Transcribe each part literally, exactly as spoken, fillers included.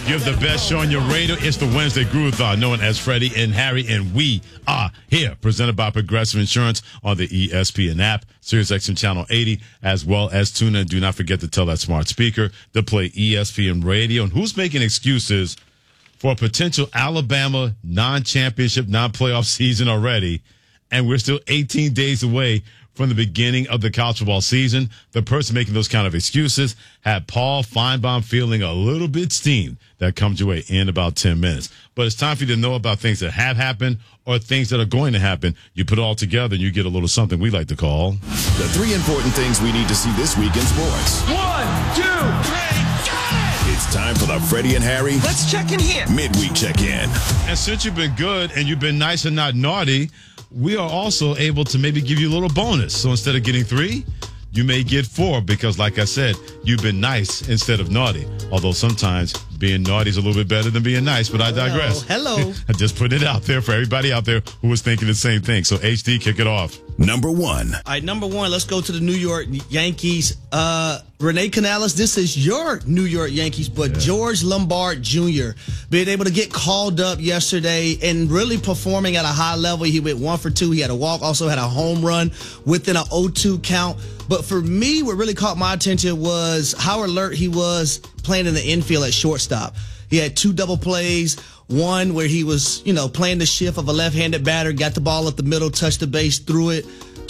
You have the best show on your radio. It's the Wednesday Groove-Thon, known as Freddie and Harry, and we are here, presented by Progressive Insurance on the E S P N app, SiriusXM Channel eighty, as well as tune in. Do not forget to tell that smart speaker to play E S P N Radio. And who's making excuses for a potential Alabama non-championship, non-playoff season already, and we're still eighteen days away from the beginning of the college football season? The person making those kind of excuses had Paul Feinbaum feeling a little bit steamed. That comes your way in about ten minutes. But it's time for you to know about things that have happened or things that are going to happen. You put it all together and you get a little something we like to call the three important things we need to see this week in sports. One, two, three, got it! It's time for the Freddie and Harry Let's check in here. Midweek Check-In. And since you've been good and you've been nice and not naughty, we are also able to maybe give you a little bonus. So instead of getting three, you may get four because, like I said, you've been nice instead of naughty. Although sometimes being naughty is a little bit better than being nice, but I digress. Hello. hello. I just put it out there for everybody out there who was thinking the same thing. So, H D, kick it off. Number one. All right, number one, let's go to the New York Yankees. Uh, Renee Canales, this is your New York Yankees, but yeah. George Lombard Junior being able to get called up yesterday and really performing at a high level. He went one for two. He had a walk, also had a home run within an oh two count. But for me, what really caught my attention was how alert he was playing in the infield at shortstop. He had two double plays. One where he was, you know, playing the shift of a left-handed batter, got the ball up the middle, touched the base, threw it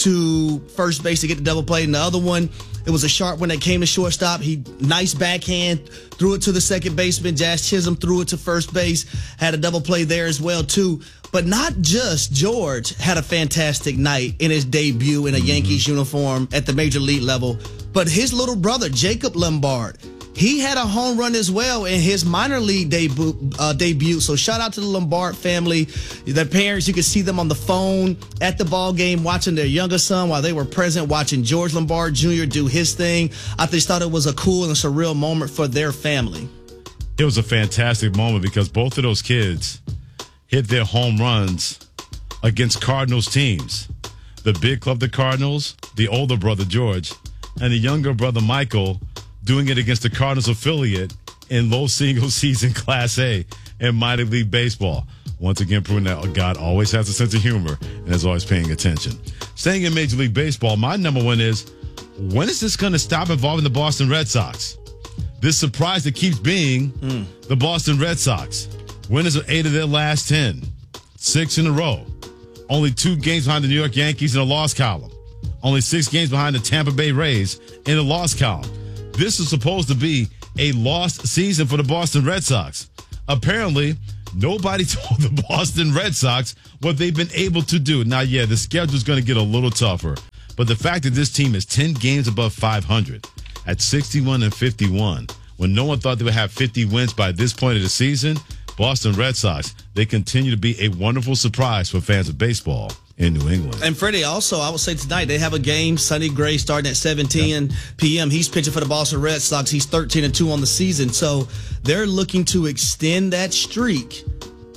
to first base to get the double play. And the other one, it was a sharp one that came to shortstop. He, nice backhand, threw it to the second baseman. Jazz Chisholm threw it to first base, had a double play there as well, too. But not just George had a fantastic night in his debut in a mm-hmm. Yankees uniform at the major league level, but his little brother, Jacob Lombard, he had a home run as well in his minor league debut. Uh, debut. So shout out to the Lombard family. Their parents, you could see them on the phone at the ball game watching their younger son while they were present watching George Lombard Junior do his thing. I just thought it was a cool and surreal moment for their family. It was a fantastic moment because both of those kids hit their home runs against Cardinals teams. The big club, the Cardinals, the older brother, George, and the younger brother, Michael, doing it against the Cardinals affiliate in low single season Class A in minor league baseball. Once again, proving that God always has a sense of humor and is always paying attention. Staying in Major League Baseball, my number one is, when is this going to stop involving the Boston Red Sox? This surprise that keeps being mm. the Boston Red Sox. Winners of eight of their last ten. Six in a row. Only two games behind the New York Yankees in the loss column. Only six games behind the Tampa Bay Rays in the loss column. This is supposed to be a lost season for the Boston Red Sox. Apparently, nobody told the Boston Red Sox what they've been able to do. Now, yeah, the schedule's going to get a little tougher, but the fact that this team is ten games above five hundred at sixty-one and fifty-one, when no one thought they would have fifty wins by this point of the season, Boston Red Sox, they continue to be a wonderful surprise for fans of baseball in New England. And Freddie, also, I would say tonight they have a game. Sonny Gray starting at seventeen p.m. He's pitching for the Boston Red Sox. He's thirteen and two on the season. So they're looking to extend that streak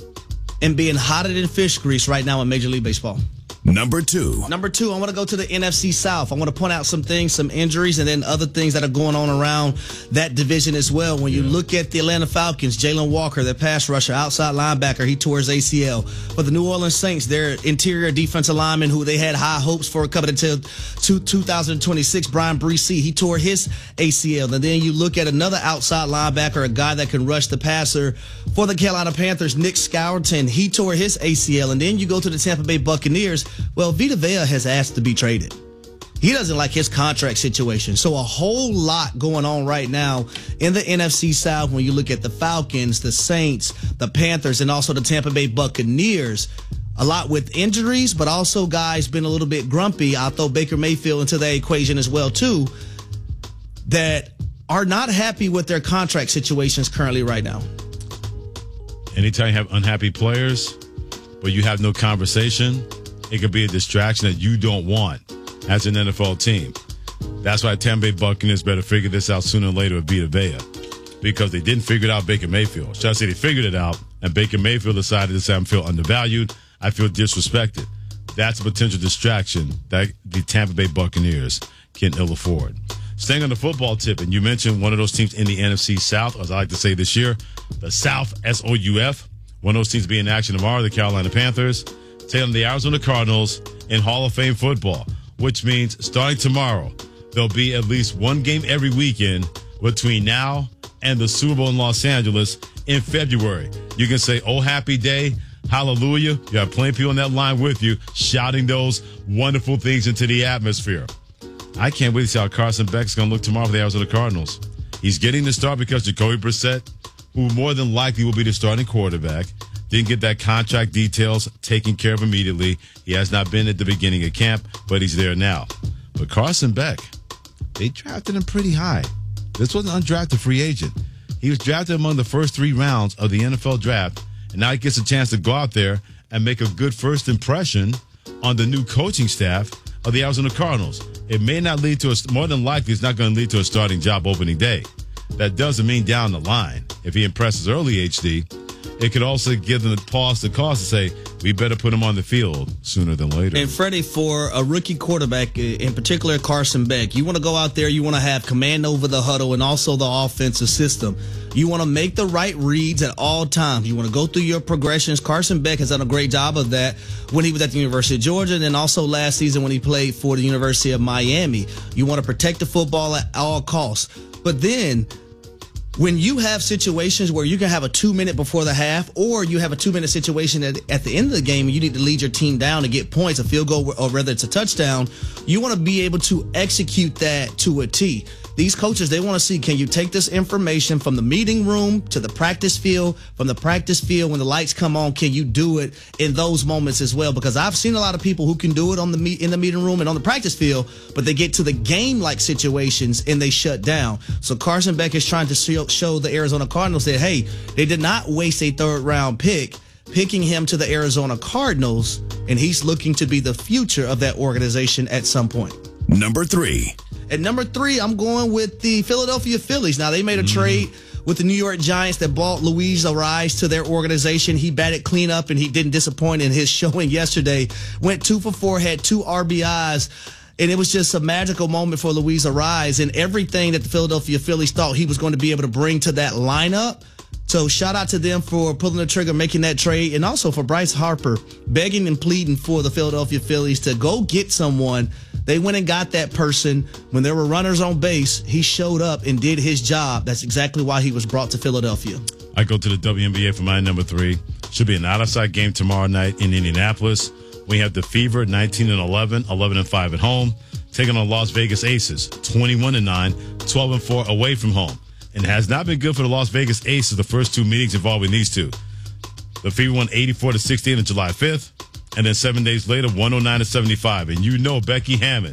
and being hotter than fish grease right now in Major League Baseball. Number two. Number two, I want to go to the N F C South. I want to point out some things, some injuries, and then other things that are going on around that division as well. When you yeah. look at the Atlanta Falcons, Jalen Walker, their pass rusher, outside linebacker, he tore his A C L. For the New Orleans Saints, their interior defensive lineman, who they had high hopes for coming until two thousand twenty-six, Brian Bresee, he tore his A C L. And then you look at another outside linebacker, a guy that can rush the passer for the Carolina Panthers, Nick Scourton, he tore his A C L. And then you go to the Tampa Bay Buccaneers. Well, Vita Vea has asked to be traded. He doesn't like his contract situation. So a whole lot going on right now in the N F C South when you look at the Falcons, the Saints, the Panthers, and also the Tampa Bay Buccaneers. A lot with injuries, but also guys been a little bit grumpy. I'll throw Baker Mayfield into the equation as well, too, that are not happy with their contract situations currently right now. Anytime you have unhappy players, but you have no conversation, it could be a distraction that you don't want as an N F L team. That's why Tampa Bay Buccaneers better figure this out sooner or later with Vita Vea, because they didn't figure it out Baker Mayfield. Should I say they figured it out, and Baker Mayfield decided to say, I feel undervalued, I feel disrespected. That's a potential distraction that the Tampa Bay Buccaneers can ill afford. Staying on the football tip, and you mentioned one of those teams in the N F C South, as I like to say this year, the South, S O U F. One of those teams being in action tomorrow, the Carolina Panthers, taking on the Arizona Cardinals in Hall of Fame football, which means starting tomorrow, there'll be at least one game every weekend between now and the Super Bowl in Los Angeles in February. You can say, oh, happy day, hallelujah. You have plenty of people on that line with you shouting those wonderful things into the atmosphere. I can't wait to see how Carson Beck's going to look tomorrow for the Arizona Cardinals. He's getting the start because Jacoby Brissett, who more than likely will be the starting quarterback, didn't get that contract details taken care of immediately. He has not been at the beginning of camp, but he's there now. But Carson Beck, they drafted him pretty high. This was an undrafted free agent. He was drafted among the first three rounds of the N F L draft, and now he gets a chance to go out there and make a good first impression on the new coaching staff of the Arizona Cardinals. It may not lead to a, more than likely, it's not going to lead to a starting job opening day. That doesn't mean down the line, if he impresses early, H D, it could also give them the pause to cause to say, we better put him on the field sooner than later. And Freddie, for a rookie quarterback, in particular Carson Beck, you want to go out there, you want to have command over the huddle and also the offensive system. You want to make the right reads at all times. You want to go through your progressions. Carson Beck has done a great job of that when he was at the University of Georgia and then also last season when he played for the University of Miami. You want to protect the football at all costs. But then when you have situations where you can have a two minute before the half, or you have a two minute situation at, at the end of the game and you need to lead your team down to get points, a field goal, or whether it's a touchdown, you want to be able to execute that to a T. These coaches, they want to see, can you take this information from the meeting room to the practice field, from the practice field when the lights come on, can you do it in those moments as well? Because I've seen a lot of people who can do it on the meet, in the meeting room and on the practice field, but they get to the game-like situations and they shut down. So Carson Beck is trying to show, show the Arizona Cardinals that, hey, they did not waste a third-round pick picking him to the Arizona Cardinals, and he's looking to be the future of that organization at some point. Number three. At number three, I'm going with the Philadelphia Phillies. Now, they made a mm. trade with the New York Giants that brought Luis Ariz to their organization. He batted cleanup, and he didn't disappoint in his showing yesterday. Went two for four, had two R B Is. And it was just a magical moment for Luis Ariz, and everything that the Philadelphia Phillies thought he was going to be able to bring to that lineup. So shout out to them for pulling the trigger, making that trade, and also for Bryce Harper begging and pleading for the Philadelphia Phillies to go get someone. They went and got that person. When there were runners on base, he showed up and did his job. That's exactly why he was brought to Philadelphia. I go to the W N B A for my number three. Should be an out-of-sight game tomorrow night in Indianapolis. We have the Fever, nineteen and eleven, eleven and five at home, taking on Las Vegas Aces, twenty-one and nine, twelve and four away from home. And it has not been good for the Las Vegas Aces the first two meetings involving these two. The Fever won eighty-four to sixty-eight on July fifth, and then seven days later, one oh nine to seventy-five. And you know Becky Hammon